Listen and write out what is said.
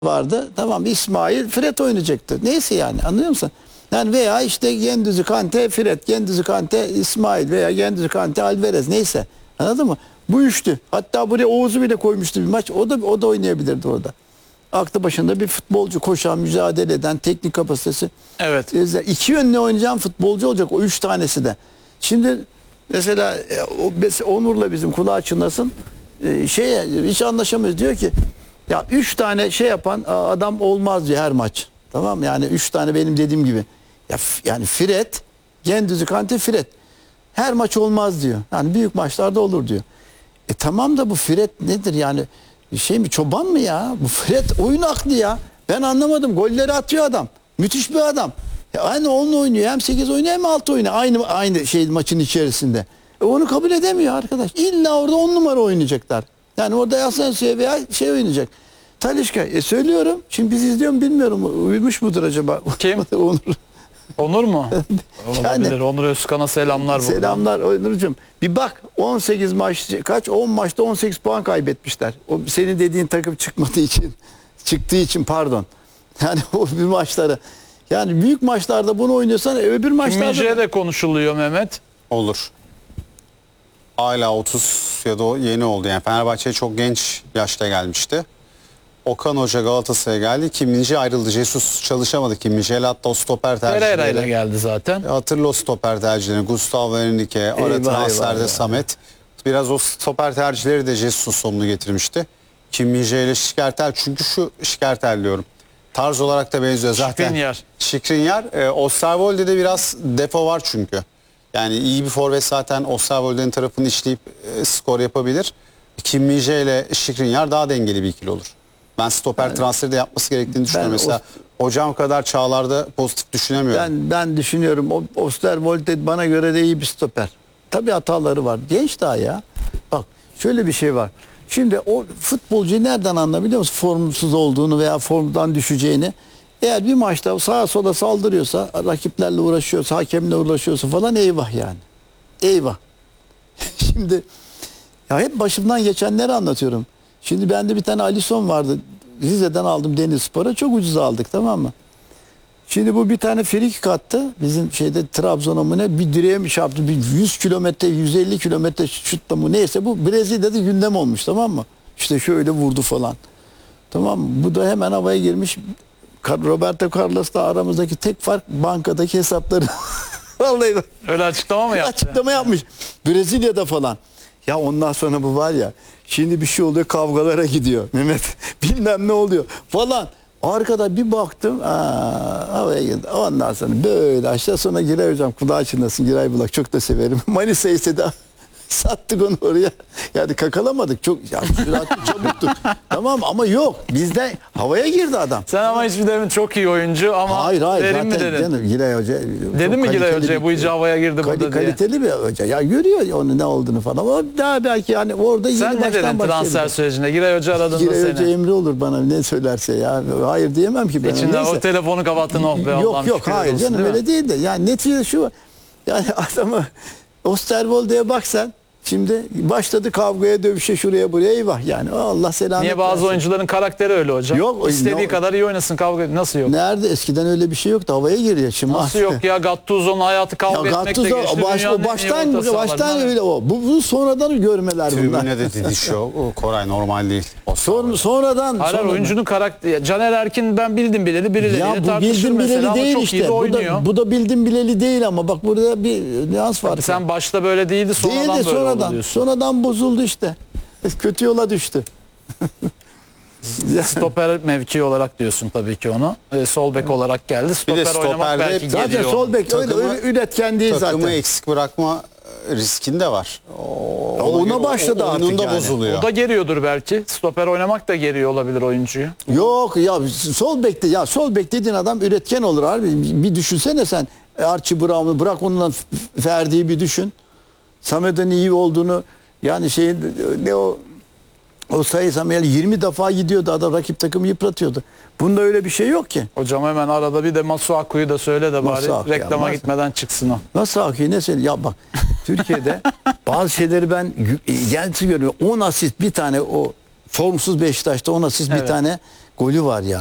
vardı. Tamam, İsmail, Fred oynayacaktı. Neyse yani, anlıyor musun? Yani veya işte Güendüzü Kante, Fred, Güendüzü Kante, İsmail veya Güendüzü Kante, Alvarez, neyse. Anladın mı? Bu üçtü. Hatta buraya Oğuz'u bile koymuştu bir maç. O da oynayabilirdi orada. Aklı başında bir futbolcu, koşan, mücadele eden, teknik kapasitesi. Evet. İki yönlü oynayacağın futbolcu olacak o üç tanesi de. Şimdi mesela Onur'la bizim kulağı çınlasın. Hiç anlaşamıyoruz. Diyor ki ya 3 tane şey yapan adam olmaz diyor her maç. Tamam, yani 3 tane benim dediğim gibi. Yani Fred, Güendüzü Kante, Fred. Her maç olmaz diyor. Yani büyük maçlarda olur diyor. Tamam da bu Fred nedir yani? Şey mi, çoban mı ya? Bu Fred oyun aklı ya. Ben anlamadım. Golleri atıyor adam. Müthiş bir adam. Aynı onunla oynuyor. Hem 8 oynuyor hem 6 oynuyor. Aynı şey maçın içerisinde. Onu kabul edemiyor arkadaş. İlla orada 10 numara oynayacaklar. Yani orada Asensio veya şey oynayacak. Talisca. Söylüyorum. Şimdi biz izliyor mu bilmiyorum. Uyumuş mudur acaba? Kim? Onur. Onur mu? Olabilir. Yani, Onur Özkan'a selamlar buradan. Selamlar Onurcuğum. Bir bak, 18 maç kaç? 10 maçta 18 puan kaybetmişler. O senin dediğin takım çıktığı için pardon. Yani o bir maçları. Yani büyük maçlarda bunu oynuyorsan öbür maçlarda Mince'ye de konuşuluyor Mehmet. Olur. Hala 30 ya da yeni oldu. Yani Fenerbahçe'ye çok genç yaşta gelmişti. Okan Hoca Galatasaray'a geldi. Kim Min-jae ayrıldı. Jesus çalışamadı Kim Min-jae'yle. Hatta o stoper tercihleri. Pereira ile geldi zaten. Hatırla o stoper tercihlerini. Gustavo Henrique, ara transferde Samet. Biraz o stoper tercihleri de Jesus'un sonunu getirmişti. Kim Min-jae ile Şikertel. Çünkü şu Şikertel diyorum. Tarz olarak da benziyor zaten. Skriniar. Osterwolde'de biraz defo var çünkü. Yani iyi bir forvet zaten Osterwolde'nin tarafını işleyip skor yapabilir. Kim Min-jae ile Skriniar daha dengeli bir ikili olur. Ben stoper transferi de yapması gerektiğini düşünüyorum. Mesela hocam kadar Çağlar'da pozitif düşünemiyorum. Ben düşünüyorum. Osterwolde bana göre de iyi bir stoper. Tabii hataları var. Genç daha ya. Bak şöyle bir şey var. Şimdi o futbolcuyu nereden anlayabiliyor musun? Formsuz olduğunu veya formdan düşeceğini. Eğer bir maçta sağa sola saldırıyorsa, rakiplerle uğraşıyorsa, hakemle uğraşıyorsa falan, eyvah yani. Eyvah. Şimdi ya hep başımdan geçenleri anlatıyorum. Şimdi bende bir tane Alisson vardı. Rize'den aldım Denizspor'a. Çok ucuz aldık, tamam mı? Şimdi bu bir tane frikik attı. Bizim şeyde Trabzon'a mı ne, bir direğe mi çarptı? Bir 100 kilometre, 150 kilometre şutla mı neyse, bu Brezilya'da gündem olmuş, tamam mı? İşte şöyle vurdu falan. Tamam mı? Bu da hemen havaya girmiş. Roberto Carlos'la aramızdaki tek fark bankadaki hesapları. Vallahi öyle açıklama mı yaptı? Açıklama yapmış. Brezilya'da falan. Ya ondan sonra bu var ya, şimdi bir şey oluyor, kavgalara gidiyor Mehmet. Bilmem ne oluyor falan. Arkada bir baktım, havaya girdi. Ondan sonra böyle aşağı, sonra Giray hocam kulağı çınlasın, Giray Bulak çok da severim. Manisa ise de sattık onu oraya. Yani kakalamadık. Çok ya, süratli çabuktu. Tamam ama yok. Bizde havaya girdi adam. Sen ama hiçbir demin çok iyi oyuncu ama hayır derin mi zaten dedin? canım, Giray Hoca. Dedin mi Giray Hoca'ya bu iyice havaya girdi burada diye? Kaliteli bir hoca. Ya görüyor onun ne olduğunu falan. O daha belki yani orada yeni sen ne dedin transfer sürecinde? Giray Hoca aradığında seni. Giray Hoca emri olur bana ne söylerse ya. Hayır diyemem ki ben. İçinde o telefonu kapattın, oh be Allah'ım. Yok hayır olsun, canım, öyle değil de. Yani neticede şu, yani adamı Osterwolde'ye bak sen. Şimdi başladı kavgaya, dövüşe, şuraya buraya, eyvah yani. Allah selamet Niye bazı versin. oyuncuların karakteri öyle hocam? Yok. İstediği kadar iyi oynasın, kavga nasıl yok? Nerede? Eskiden öyle bir şey yoktu. Havaya giriyor şimdi. Nasıl yok ya? Gattuso'nun hayatı kavga etmekle geçti. Baştan öyle o. Bu sonradan görmeler bunlar. Tribüne de didişiyor. O Koray normal değil. Sonradan. Hayır, oyuncunun karakteri. Caner Erkin ben bildim bileli birileriyle tartışır mesela ama çok iyi de oynuyor. Bu da bildim bileli değil ama bak burada bir nüans var. Sen başta böyle değildi, sonradan böyle oldu diyorsun. Sonradan bozuldu işte. Kötü yola düştü. Stoper mevki olarak diyorsun tabii ki onu. Sol bek olarak geldi. Stoper oynamak belki geliyor. Zaten sol bek öyle üretken değil zaten. Takımı eksik bırakma riskinde var. Ona başladı artık yani. Bozuluyor. O da geriyordur belki. Stoper oynamak da geriyor olabilir oyuncuyu. Yok ya, sol bekte, ya sol bek dediğin adam üretken olur abi. Bir düşünsene sen, Archie Brown'u bırak, onunla Ferdi'yi bir düşün. Samet'in iyi olduğunu, yani şeyin ne o sayı Samuel 20 defa gidiyordu adam, rakip takımı yıpratıyordu. Bunda öyle bir şey yok ki. Hocam hemen arada bir de Masuaku'yu da söyle de bari Masuaku reklama ya, gitmeden çıksın o. Nasıl Aku'yu ne söyleyeyim? Ya bak Türkiye'de bazı şeyleri ben gelti görüyorum. 10 asist bir tane, o formsuz Beşiktaş'ta 10 asist bir tane golü var ya.